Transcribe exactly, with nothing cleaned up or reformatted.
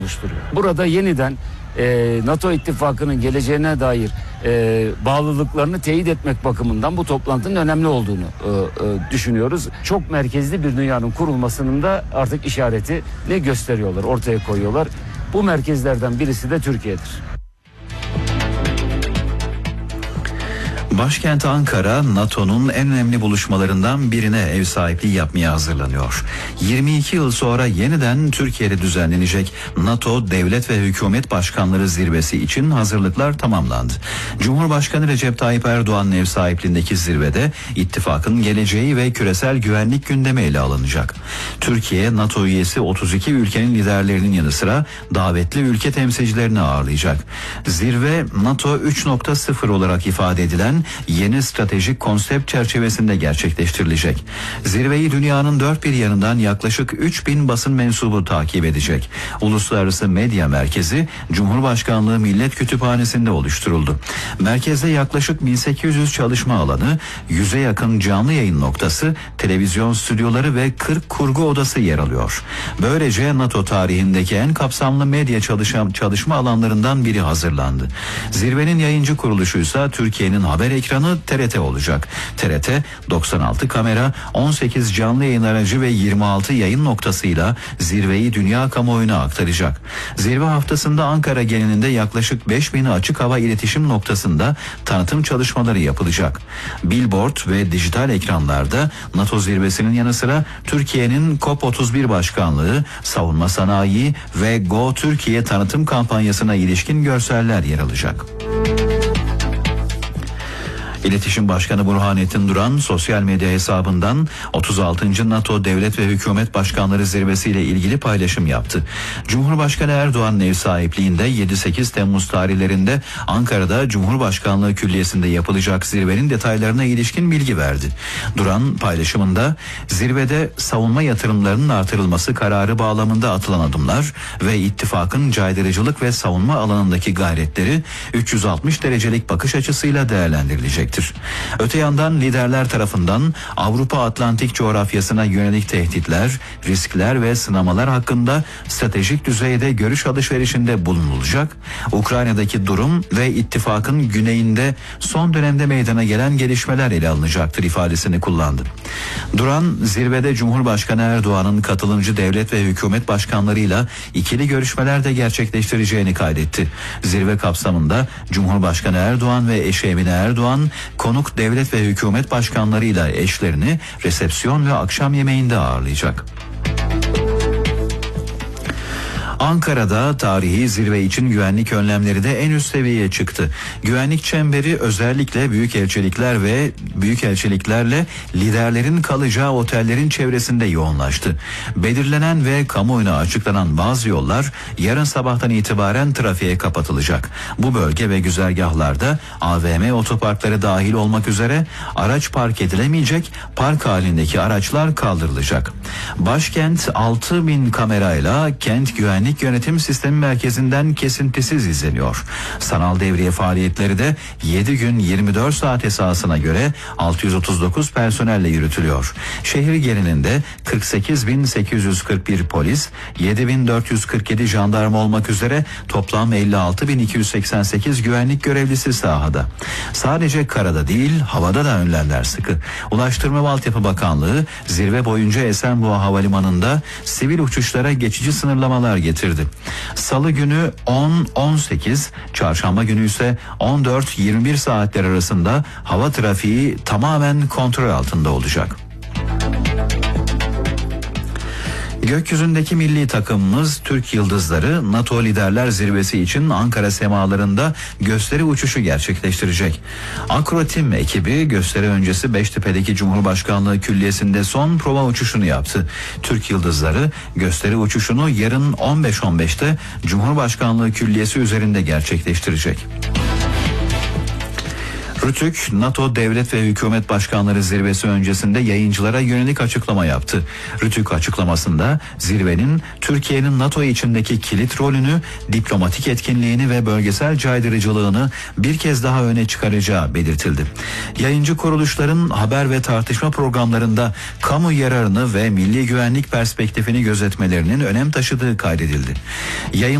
oluşturuyor. Burada yeniden e, NATO ittifakının geleceğine dair e, bağlılıklarını teyit etmek bakımından bu toplantının önemli olduğunu e, e, düşünüyoruz. Çok merkezli bir dünyanın kurulmasının da artık işareti ne gösteriyorlar, ortaya koyuyorlar. Bu merkezlerden birisi de Türkiye'dir. Başkent Ankara, NATO'nun en önemli buluşmalarından birine ev sahipliği yapmaya hazırlanıyor. yirmi iki yıl sonra yeniden Türkiye'de düzenlenecek NATO Devlet ve Hükümet Başkanları Zirvesi için hazırlıklar tamamlandı. Cumhurbaşkanı Recep Tayyip Erdoğan'ın ev sahipliğindeki zirvede ittifakın geleceği ve küresel güvenlik gündemi ele alınacak. Türkiye, NATO üyesi otuz iki ülkenin liderlerinin yanı sıra davetli ülke temsilcilerini ağırlayacak. Zirve, NATO üç nokta sıfır olarak ifade edilen yeni stratejik konsept çerçevesinde gerçekleştirilecek. Zirveyi dünyanın dört bir yanından yaklaşık üç bin basın mensubu takip edecek. Uluslararası Medya Merkezi Cumhurbaşkanlığı Millet Kütüphanesi'nde oluşturuldu. Merkezde yaklaşık bin sekiz yüz çalışma alanı, yüze yakın canlı yayın noktası, televizyon stüdyoları ve kırk kurgu odası yer alıyor. Böylece NATO tarihindeki en kapsamlı medya çalışan, çalışma alanlarından biri hazırlandı. Zirvenin yayıncı kuruluşuysa Türkiye'nin haber ekranı T R T olacak. T R T doksan altı kamera, on sekiz canlı yayın aracı ve yirmi altı yayın noktasıyla zirveyi dünya kamuoyuna aktaracak. Zirve haftasında Ankara genelinde yaklaşık beş bin açık hava iletişim noktasında tanıtım çalışmaları yapılacak. Billboard ve dijital ekranlarda NATO zirvesinin yanı sıra Türkiye'nin COP otuz bir başkanlığı, savunma sanayi ve Go Türkiye tanıtım kampanyasına ilişkin görseller yer alacak. İletişim Başkanı Burhanettin Duran sosyal medya hesabından otuz altıncı NATO Devlet ve Hükümet Başkanları Zirvesi ile ilgili paylaşım yaptı. Cumhurbaşkanı Erdoğan'ın ev sahipliğinde yedi sekiz Temmuz tarihlerinde Ankara'da Cumhurbaşkanlığı Külliyesi'nde yapılacak zirvenin detaylarına ilişkin bilgi verdi. Duran paylaşımında zirvede savunma yatırımlarının artırılması kararı bağlamında atılan adımlar ve ittifakın caydırıcılık ve savunma alanındaki gayretleri üç yüz altmış derecelik bakış açısıyla değerlendirilecek. Öte yandan liderler tarafından Avrupa Atlantik coğrafyasına yönelik tehditler, riskler ve sınamalar hakkında stratejik düzeyde görüş alışverişinde bulunulacak. Ukrayna'daki durum ve ittifakın güneyinde son dönemde meydana gelen gelişmeler ele alınacaktır ifadesini kullandı. Duran, zirvede Cumhurbaşkanı Erdoğan'ın katılımcı devlet ve hükümet başkanlarıyla ikili görüşmeler de gerçekleştireceğini kaydetti. Zirve kapsamında Cumhurbaşkanı Erdoğan ve eşi Emine Erdoğan konuk devlet ve hükümet başkanlarıyla eşlerini resepsiyon ve akşam yemeğinde ağırlayacak. Ankara'da tarihi zirve için güvenlik önlemleri de en üst seviyeye çıktı. Güvenlik çemberi özellikle büyükelçilikler ve büyükelçiliklerle liderlerin kalacağı otellerin çevresinde yoğunlaştı. Belirlenen ve kamuoyuna açıklanan bazı yollar yarın sabahtan itibaren trafiğe kapatılacak. Bu bölge ve güzergahlarda A V M otoparkları dahil olmak üzere araç park edilemeyecek, park halindeki araçlar kaldırılacak. Başkent altı bin kamerayla kent güvenlik Yönetim Sistemi Merkezi'nden kesintisiz izleniyor. Sanal devriye faaliyetleri de yedi gün yirmi dört saat esasına göre altı yüz otuz dokuz personelle yürütülüyor. Şehir genelinde kırk sekiz bin sekiz yüz kırk bir polis, yedi bin dört yüz kırk yedi jandarma olmak üzere toplam elli altı bin iki yüz seksen sekiz güvenlik görevlisi sahada. Sadece karada değil, havada da önlemler sıkı. Ulaştırma ve Altyapı Bakanlığı zirve boyunca Esenboğa Havalimanı'nda sivil uçuşlara geçici sınırlamalar getirdi. Salı günü on on sekiz, çarşamba günü ise on dört yirmi bir saatler arasında hava trafiği tamamen kontrol altında olacak. Gökyüzündeki milli takımımız Türk Yıldızları NATO Liderler Zirvesi için Ankara semalarında gösteri uçuşu gerçekleştirecek. Akrotim ekibi gösteri öncesi Beştepe'deki Cumhurbaşkanlığı Külliyesi'nde son prova uçuşunu yaptı. Türk Yıldızları gösteri uçuşunu yarın on beş on beşte Cumhurbaşkanlığı Külliyesi üzerinde gerçekleştirecek. Rütük, NATO Devlet ve Hükümet Başkanları Zirvesi öncesinde yayıncılara yönelik açıklama yaptı. Rütük açıklamasında zirvenin Türkiye'nin NATO içindeki kilit rolünü, diplomatik etkinliğini ve bölgesel caydırıcılığını bir kez daha öne çıkaracağı belirtildi. Yayıncı kuruluşların haber ve tartışma programlarında kamu yararını ve milli güvenlik perspektifini gözetmelerinin önem taşıdığı kaydedildi. Yayın